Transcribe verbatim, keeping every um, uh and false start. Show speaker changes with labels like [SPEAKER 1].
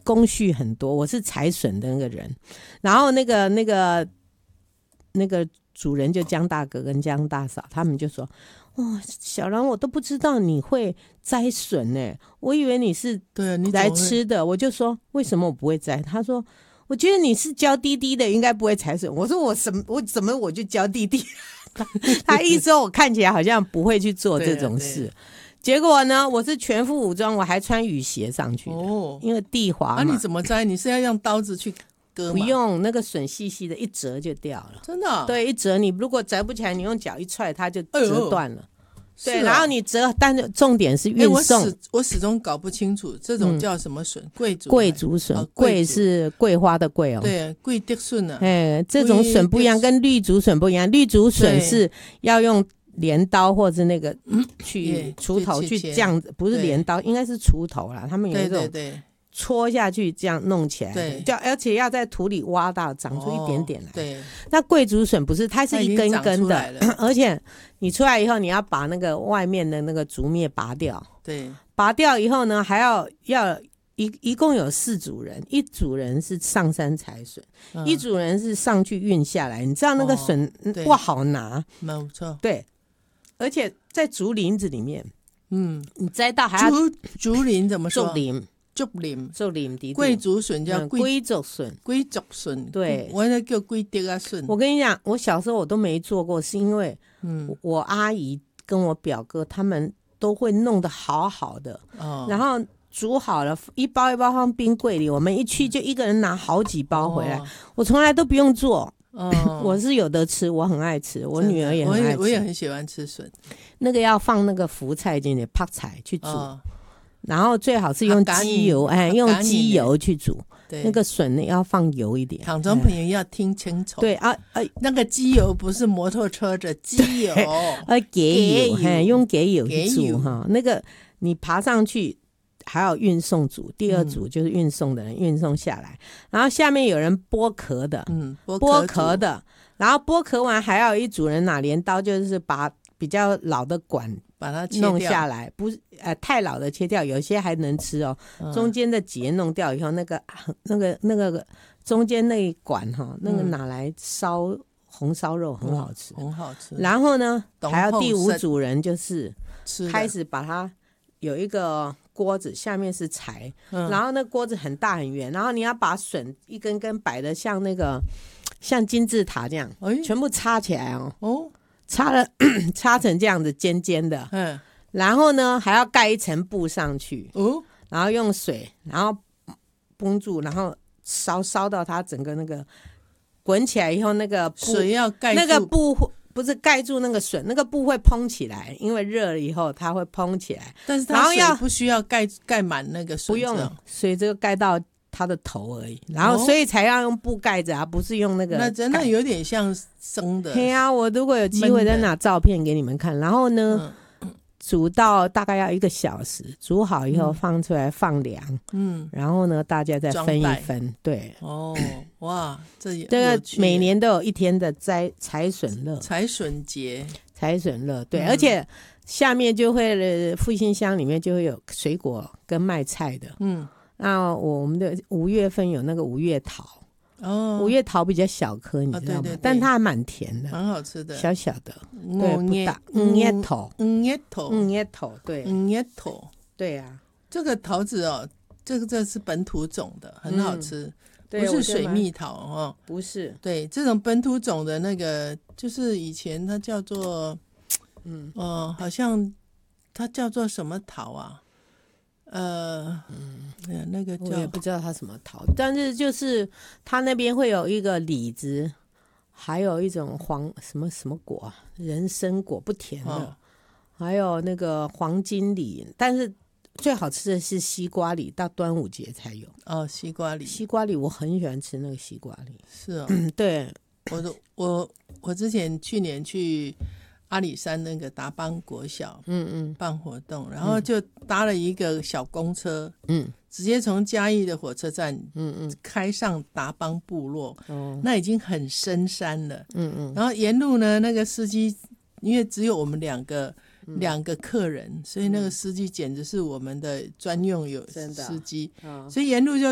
[SPEAKER 1] 工序很多，我是采笋的那个人，然后那个那个那个主人就江大哥跟江大嫂，他们就说：“哇，小兰，我都不知道你会摘笋呢，我以为你是来吃的。”我就说：“为什么我不会摘？”他说：“我觉得你是教弟弟的，应该不会采笋。”我说：“我什么？我怎么我就教弟弟？”他一说我看起来好像不会去做这种事。结果呢，我是全副武装，我还穿雨鞋上去的，哦，因为地滑嘛。
[SPEAKER 2] 那、啊、你怎么摘？你是要用刀子去割吗？
[SPEAKER 1] 不用，那个笋细细的，一折就掉了。
[SPEAKER 2] 真的、哦？
[SPEAKER 1] 对，一折，你如果折不起来，你用脚一踹，它就折断了。哎、对、哦，然后你折，但是重点是运送。
[SPEAKER 2] 欸、我, 始我始终搞不清楚这种叫什么笋，桂竹
[SPEAKER 1] 桂竹笋，桂是桂花的桂哦。
[SPEAKER 2] 对，桂竹笋啊。
[SPEAKER 1] 哎，这种笋不一样，跟绿竹笋不一样。绿竹笋是要用镰刀或者那个去锄头去这样，不是镰刀，应该是锄头啦。他们有一种戳下去这样弄起来，对，而且要在土里挖到长出一点点来。哦、对，那桂竹笋不是，它是一根一根的，而且你出来以后，你要把那个外面的那个竹篾拔掉。对，拔掉以后呢，还要要一一共有四组人，一组人是上山采笋、嗯，一组人是上去运下来。你知道那个笋、哦、不好拿，
[SPEAKER 2] 没错，
[SPEAKER 1] 对。而且在竹林子里面，嗯，你摘到还要
[SPEAKER 2] 竹竹林怎么说？
[SPEAKER 1] 竹林，
[SPEAKER 2] 竹林，
[SPEAKER 1] 竹林的
[SPEAKER 2] 桂竹笋叫
[SPEAKER 1] 桂竹笋，
[SPEAKER 2] 桂竹笋，
[SPEAKER 1] 对，
[SPEAKER 2] 我那叫桂竹啊笋。
[SPEAKER 1] 我跟你讲，我小时候我都没做过，是因为嗯，我阿姨跟我表哥他们都会弄得好好的，哦，然后煮好了，一包一包放冰柜里，我们一去就一个人拿好几包回来，哦，我从来都不用做。哦，我是有得吃，我很爱吃，我女儿也很爱吃，
[SPEAKER 2] 我 也, 我也很喜欢吃笋。
[SPEAKER 1] 那个要放那个福菜进去，泡菜去煮，哦，然后最好是用鸡油，哎，用鸡油去煮。那个笋呢要放油一点。
[SPEAKER 2] 听众朋友要听清楚，
[SPEAKER 1] 对啊，啊，
[SPEAKER 2] 那个鸡油不是摩托车的鸡油，
[SPEAKER 1] 啊，给油，嘿，用给油去煮哈。那个你爬上去。还有运送组，第二组就是运送的人，嗯，运送下来，然后下面有人剥壳的，嗯，剥壳的，然后剥壳完还要有一组人拿镰刀，就是把比较老的管
[SPEAKER 2] 把它
[SPEAKER 1] 弄下来，不是呃太老的切掉，有些还能吃哦，嗯，中间的节弄掉以后，那个那个那个中间那一管哈，那个拿来烧红烧肉很好吃，
[SPEAKER 2] 嗯，很好吃。
[SPEAKER 1] 然后呢，还有第五组人就是开始把它有一个锅子，下面是柴，嗯，然后那锅子很大很圆，然后你要把笋一根根摆的像那个像金字塔这样，哎，全部插起来哦，哦，插了插成这样子尖尖的，嗯，然后呢还要盖一层布上去，哦，然后用水，然后绷住，然后烧烧到它整个那个滚起来以后，那个布
[SPEAKER 2] 水要盖住
[SPEAKER 1] 那个布。不是盖住那个笋，那个布会蓬起来，因为热了以后它会蓬起来。
[SPEAKER 2] 但是它水不需要盖盖满那个笋，
[SPEAKER 1] 不用，水这个盖到它的头而已。然后所以才要用布盖着啊，不是用那个。
[SPEAKER 2] 那真的有点像生的。
[SPEAKER 1] 对啊，我如果有机会再拿照片给你们看。然后呢，嗯，煮到大概要一个小时，煮好以后放出来放凉，嗯，然后呢大家再分一分，对，
[SPEAKER 2] 哦，哇，这也
[SPEAKER 1] 这个每年都有一天的摘采笋乐，
[SPEAKER 2] 采笋节，
[SPEAKER 1] 采笋乐，对，嗯，而且下面就会复兴乡里面就会有水果跟卖菜的，嗯，那我们的五月份有那个五月桃。哦，五月桃比较小颗，你知道吗？哦，对对对，但它还蛮甜的，
[SPEAKER 2] 很好吃的，
[SPEAKER 1] 小小的，对，不大。五月桃，
[SPEAKER 2] 五月桃，
[SPEAKER 1] 五月桃，对，
[SPEAKER 2] 五月桃，
[SPEAKER 1] 对啊，
[SPEAKER 2] 这个桃子哦，这个这是本土种的，很好吃，嗯，不是水蜜桃哦，
[SPEAKER 1] 不是，
[SPEAKER 2] 对，这种本土种的那个，就是以前它叫做，嗯，哦，呃，好像它叫做什么桃啊？呃，嗯，那个叫
[SPEAKER 1] 我也不知道它什么桃，但是就是它那边会有一个李子，还有一种黄什么什么果啊，人参果不甜的，哦，还有那个黄金李，但是最好吃的是西瓜李，到端午节才有。
[SPEAKER 2] 哦，西瓜李，
[SPEAKER 1] 西瓜李我很喜欢吃那个西瓜李，
[SPEAKER 2] 是哦，
[SPEAKER 1] 嗯，对，
[SPEAKER 2] 我我我之前去年去阿里山那个达邦国小，嗯嗯，办活动，然后就搭了一个小公车，嗯，直接从嘉义的火车站，嗯嗯，开上达邦部落，哦，那已经很深山了，嗯嗯，然后沿路呢，那个司机因为只有我们两个，嗯，两个客人，所以那个司机简直是我们的专用有司机，哦，所以沿路就